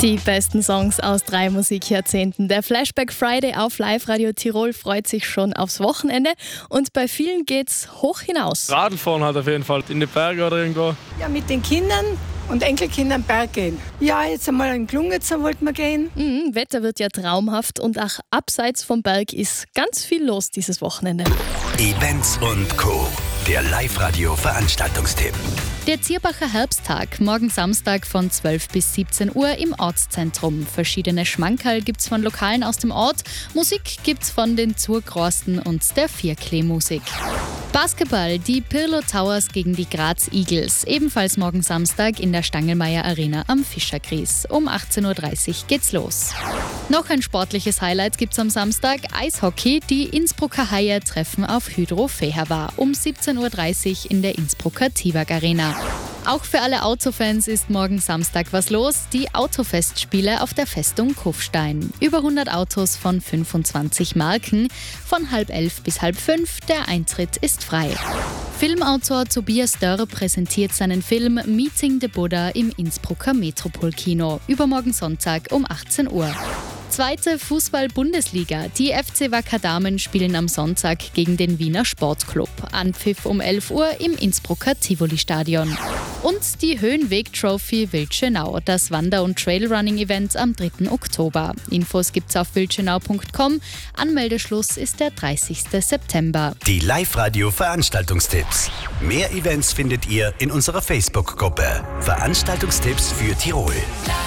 Die besten Songs aus 3 Musikjahrzehnten. Der Flashback Friday auf Live-Radio Tirol freut sich schon aufs Wochenende und bei vielen geht's hoch hinaus. Radfahren halt auf jeden Fall, in die Berge oder irgendwo. Ja, mit den Kindern und Enkelkindern Berg gehen. Ja, jetzt einmal in Glungetzer wollten wir gehen. Wetter wird ja traumhaft und auch abseits vom Berg ist ganz viel los dieses Wochenende. Events und Co. Der Live-Radio-Veranstaltungstipp. Der Zierbacher Herbsttag, morgen Samstag von 12 bis 17 Uhr im Ortszentrum. Verschiedene Schmankerl gibt's von Lokalen aus dem Ort. Musik gibt's von den Zurgrosten und der Vierklee-Musik. Basketball, die Pirlo Towers gegen die Graz Eagles. Ebenfalls morgen Samstag in der Stangelmeier Arena am Fischerkries. Um 18.30 Uhr geht's los. Noch ein sportliches Highlight gibt's am Samstag. Eishockey. Die Innsbrucker Haie treffen auf Hydro Fehervar um 17.30 Uhr in der Innsbrucker Tivag Arena. Auch für alle Autofans ist morgen Samstag was los. Die Autofestspiele auf der Festung Kufstein. Über 100 Autos von 25 Marken. Von 10:30 bis 16:30. Der Eintritt ist frei. Filmautor Tobias Dörr präsentiert seinen Film Meeting the Buddha im Innsbrucker Metropolkino. Übermorgen Sonntag um 18 Uhr. Zweite Fußball-Bundesliga. Die FC Wacker Damen spielen am Sonntag gegen den Wiener Sportclub. Anpfiff um 11 Uhr im Innsbrucker Tivoli-Stadion. Und die Höhenweg-Trophy Wildschönau, das Wander- und Trailrunning-Event am 3. Oktober. Infos gibt's auf wildschönau.com. Anmeldeschluss ist der 30. September. Die Live-Radio-Veranstaltungstipps. Mehr Events findet ihr in unserer Facebook-Gruppe. Veranstaltungstipps für Tirol.